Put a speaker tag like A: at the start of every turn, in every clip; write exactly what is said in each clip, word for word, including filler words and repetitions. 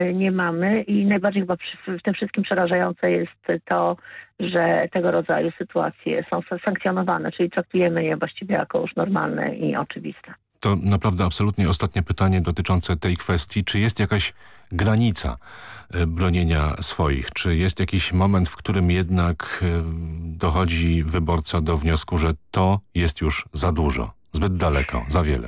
A: nie mamy i najbardziej chyba w tym wszystkim przerażające jest to, że tego rodzaju sytuacje są sankcjonowane, czyli traktujemy je właściwie jako już normalne i oczywiste.
B: To naprawdę absolutnie ostatnie pytanie dotyczące tej kwestii. Czy jest jakaś granica bronienia swoich? Czy jest jakiś moment, w którym jednak dochodzi wyborca do wniosku, że to jest już za dużo, zbyt daleko, za wiele?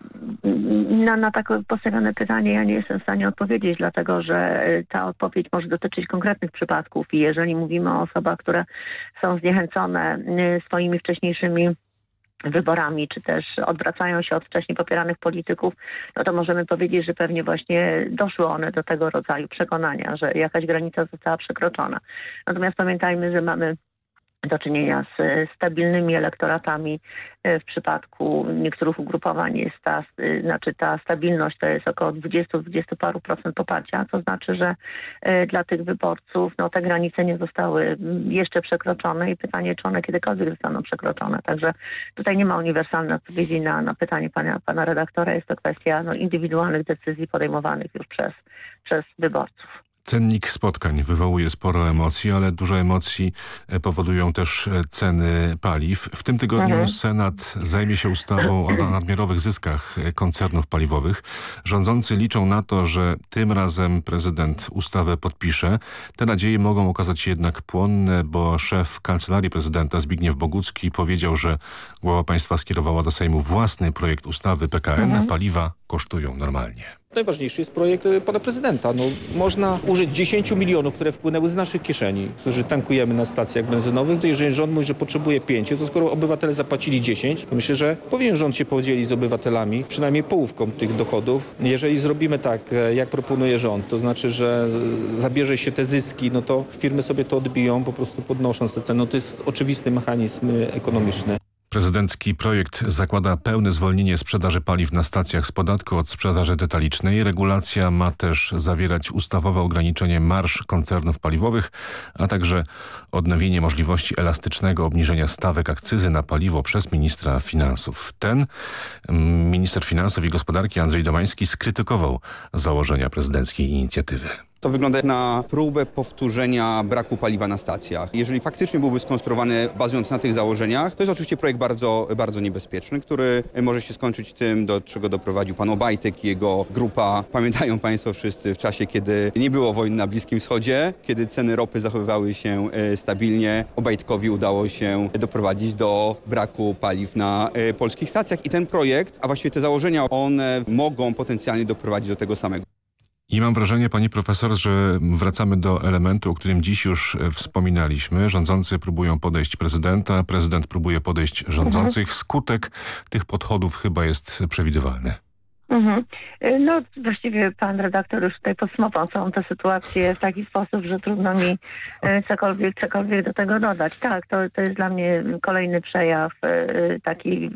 A: Na, na takie postawione pytanie ja nie jestem w stanie odpowiedzieć, dlatego że ta odpowiedź może dotyczyć konkretnych przypadków i jeżeli mówimy o osobach, które są zniechęcone swoimi wcześniejszymi wyborami, czy też odwracają się od wcześniej popieranych polityków, no to możemy powiedzieć, że pewnie właśnie doszły one do tego rodzaju przekonania, że jakaś granica została przekroczona. Natomiast pamiętajmy, że mamy do czynienia z stabilnymi elektoratami. W przypadku niektórych ugrupowań jest ta, znaczy ta stabilność to jest około dwadzieścia do dwudziestu paru procent poparcia, co znaczy, że dla tych wyborców no, te granice nie zostały jeszcze przekroczone i pytanie, czy one kiedykolwiek zostaną przekroczone. Także tutaj nie ma uniwersalnej odpowiedzi na, na pytanie pana, pana redaktora. Jest to kwestia no, indywidualnych decyzji podejmowanych już przez, przez wyborców.
B: Cennik spotkań wywołuje sporo emocji, ale dużo emocji powodują też ceny paliw. W tym tygodniu mhm. Senat zajmie się ustawą o nadmiarowych zyskach koncernów paliwowych. Rządzący liczą na to, że tym razem prezydent ustawę podpisze. Te nadzieje mogą okazać się jednak płonne, bo szef Kancelarii Prezydenta Zbigniew Bogucki powiedział, że głowa państwa skierowała do Sejmu własny projekt ustawy P K N. Mhm. Paliwa kosztują normalnie.
C: Najważniejszy jest projekt pana prezydenta. No, można użyć dziesięciu milionów, które wpłynęły z naszych kieszeni, którzy tankujemy na stacjach benzynowych. To jeżeli rząd mówi, że potrzebuje pięciu, to skoro obywatele zapłacili dziesięć, to myślę, że powinien rząd się podzielić z obywatelami przynajmniej połówką tych dochodów. Jeżeli zrobimy tak, jak proponuje rząd, to znaczy, że zabierze się te zyski, no to firmy sobie to odbiją, po prostu podnosząc te ceny. No, to jest oczywisty mechanizm ekonomiczny.
B: Prezydencki projekt zakłada pełne zwolnienie sprzedaży paliw na stacjach z podatku od sprzedaży detalicznej. Regulacja ma też zawierać ustawowe ograniczenie marż koncernów paliwowych, a także odnowienie możliwości elastycznego obniżenia stawek akcyzy na paliwo przez ministra finansów. Ten minister finansów i gospodarki Andrzej Domański skrytykował założenia prezydenckiej inicjatywy.
D: To wygląda na próbę powtórzenia braku paliwa na stacjach. Jeżeli faktycznie byłby skonstruowany bazując na tych założeniach, to jest oczywiście projekt bardzo, bardzo niebezpieczny, który może się skończyć tym, do czego doprowadził pan Obajtek i jego grupa. Pamiętają państwo wszyscy w czasie, kiedy nie było wojny na Bliskim Wschodzie, kiedy ceny ropy zachowywały się stabilnie. Obajtkowi udało się doprowadzić do braku paliw na polskich stacjach i ten projekt, a właściwie te założenia, one mogą potencjalnie doprowadzić do tego samego.
B: I mam wrażenie, pani profesor, że wracamy do elementu, o którym dziś już wspominaliśmy. Rządzący próbują podejść prezydenta, prezydent próbuje podejść rządzących. Mhm. Skutek tych podchodów chyba jest przewidywalny.
A: Mhm. No właściwie pan redaktor już tutaj podsumował całą tę sytuację w taki sposób, że trudno mi cokolwiek, cokolwiek do tego dodać. Tak, to, to jest dla mnie kolejny przejaw takiej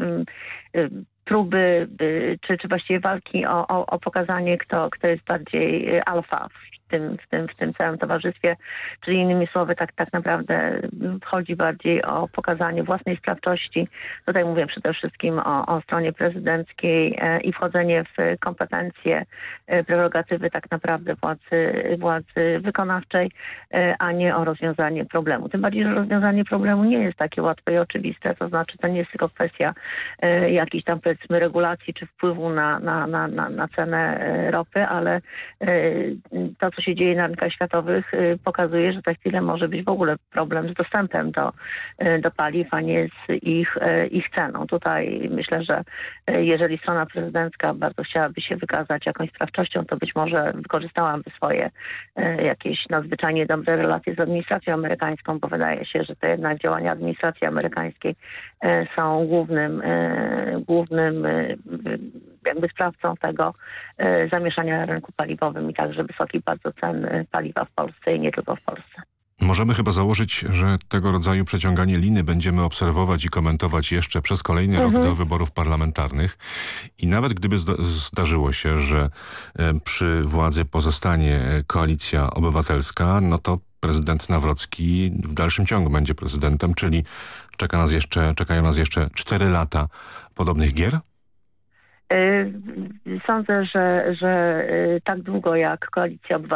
A: próby, czy, czy właściwie walki o, o, o pokazanie, kto, kto jest bardziej alfa w tym, w tym, w tym całym towarzystwie. Czyli innymi słowy, tak, tak naprawdę chodzi bardziej o pokazanie własnej sprawczości. Tutaj mówię przede wszystkim o, o stronie prezydenckiej e, i wchodzenie w kompetencje, e, prerogatywy tak naprawdę władzy, władzy wykonawczej, e, a nie o rozwiązanie problemu. Tym bardziej, że rozwiązanie problemu nie jest takie łatwe i oczywiste. To znaczy, to nie jest tylko kwestia e, jakichś tam powiedzmy regulacji czy wpływu na, na, na, na, na cenę e, ropy, ale e, to, co się dzieje na rynkach światowych, pokazuje, że za chwilę może być w ogóle problem z dostępem do, do paliw, a nie z ich, ich ceną. Tutaj myślę, że jeżeli strona prezydencka bardzo chciałaby się wykazać jakąś sprawczością, to być może wykorzystałaby swoje jakieś nadzwyczajnie dobre relacje z administracją amerykańską, bo wydaje się, że to jednak działania administracji amerykańskiej są głównym, głównym jakby sprawcą tego zamieszania na rynku paliwowym i także wysokich bardzo cen paliwa w Polsce i nie tylko w Polsce.
B: Możemy chyba założyć, że tego rodzaju przeciąganie liny będziemy obserwować i komentować jeszcze przez kolejny mhm. rok do wyborów parlamentarnych. I nawet gdyby zdarzyło się, że przy władzy pozostanie Koalicja Obywatelska, no to prezydent Nawrocki w dalszym ciągu będzie prezydentem, czyli czeka nas jeszcze, czekają nas jeszcze cztery lata podobnych gier?
A: Sądzę, że, że tak długo jak Koalicja Obywatelska